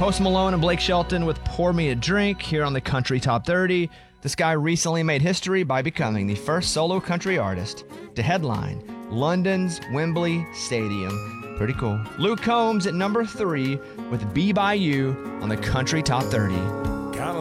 Post Malone and Blake Shelton with Pour Me a Drink here on the Country Top 30. This guy recently made history by becoming the first solo country artist to headline London's Wembley Stadium. Pretty cool. Luke Combs at number 3 with Be By You on the Country Top 30.